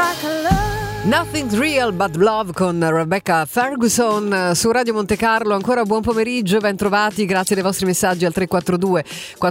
Nothing's Real But Love con Rebecca Ferguson su Radio Monte Carlo. Ancora buon pomeriggio, ben trovati, grazie dei vostri messaggi al 342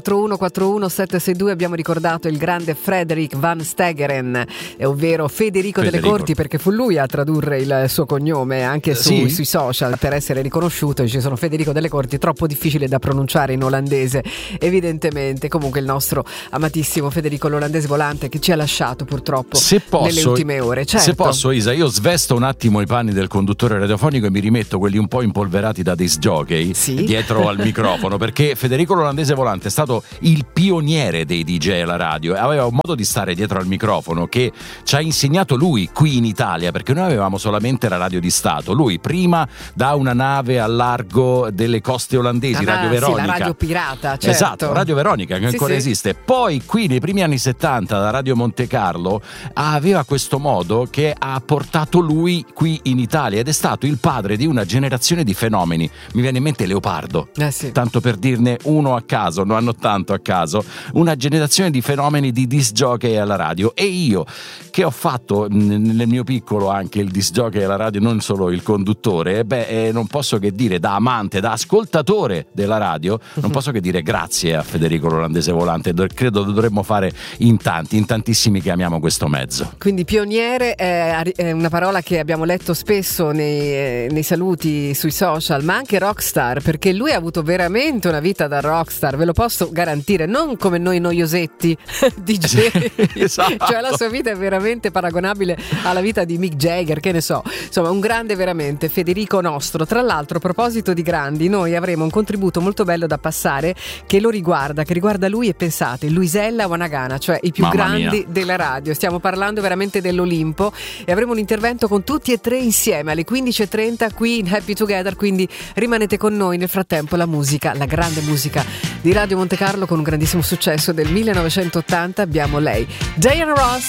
4141 762. Abbiamo ricordato il grande Frederik van Stegeren, ovvero Federico delle Corti, perché fu lui a tradurre il suo cognome anche sui social per essere riconosciuto. Ci sono Federico delle Corti, troppo difficile da pronunciare in olandese evidentemente. Comunque il nostro amatissimo Federico, l'olandese volante, che ci ha lasciato purtroppo nelle ultime ore. Certo. Se posso, Isa, io svesto un attimo i panni del conduttore radiofonico e mi rimetto quelli un po' impolverati da disc jockey dietro al microfono, perché Federico l'olandese volante è stato il pioniere dei DJ alla radio, aveva un modo di stare dietro al microfono che ci ha insegnato lui qui in Italia, perché noi avevamo solamente la radio di Stato. Lui prima da una nave al largo delle coste olandesi, Radio Veronica, la radio pirata, certo. Esatto, Radio Veronica, che ancora esiste. Poi qui nei primi anni 70 la Radio Monte Carlo aveva questo modo che ha portato lui qui in Italia, ed è stato il padre di una generazione di fenomeni. Mi viene in mente Leopardo, tanto per dirne uno a caso, non hanno tanto a caso, una generazione di fenomeni di disc jockey alla radio. E io, che ho fatto nel mio piccolo anche il disc jockey alla radio, non solo il conduttore, non posso che dire, da amante, da ascoltatore della radio, non posso che dire grazie a Federico l'olandese volante. Credo dovremmo fare in tantissimi che amiamo questo mezzo. Quindi pioniere è una parola che abbiamo letto spesso nei saluti sui social, ma anche rockstar, perché lui ha avuto veramente una vita da rockstar, ve lo posso garantire, non come noi noiosetti DJ. Esatto. Cioè la sua vita è veramente paragonabile alla vita di Mick Jagger, che ne so, insomma un grande veramente, Federico nostro. Tra l'altro, a proposito di grandi, noi avremo un contributo molto bello da passare che riguarda lui, e pensate, Luisella Wanagana, cioè i più grandi della radio. Stiamo parlando veramente dell'Olimpo e avremo un intervento con tutti e tre insieme alle 15:30 qui in Happy Together, quindi rimanete con noi. Nel frattempo la musica, la grande musica di Radio Monte Carlo con un grandissimo successo del 1980, abbiamo lei, Diana Ross.